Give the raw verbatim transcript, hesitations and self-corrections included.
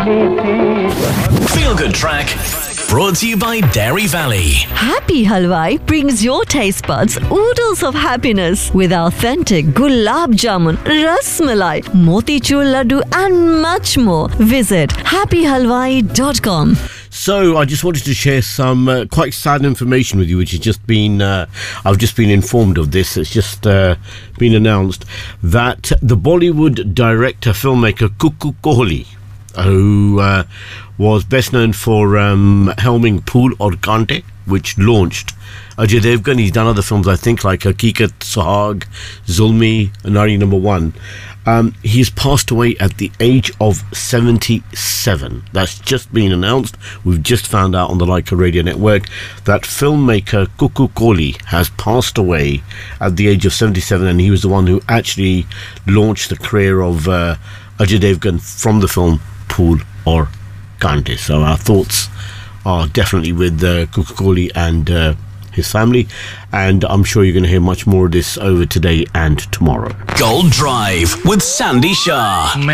Feel Good Track, brought to you by Dairy Valley. Happy Halwai brings your taste buds oodles of happiness with authentic gulab jamun, ras malai, motichur laddu and much more. Visit happy halwai dot com. So I just wanted to share some uh, quite sad information with you, which has just been, uh, I've just been informed of this. It's just uh, been announced that the Bollywood director, filmmaker Cuckoo Kohli, who uh, was best known for um, helming Phool Aur Kante, which launched Ajay Devgan. He's done other films, I think, like Hakikat, Sohag, Zulmi, Nari Number One. Um, he's passed away at the age of seventy-seven. That's just been announced. We've just found out on the Leica Radio Network that filmmaker Cuckoo Kohli has passed away at the age of seventy-seven, and he was the one who actually launched the career of uh, Ajay Devgan from the film Phool Aur Kante. So our thoughts are definitely with uh, Cuckoo Kohli and uh, his family, and I'm sure you're going to hear much more of this over today and tomorrow. Gold Drive with Sandy Shah.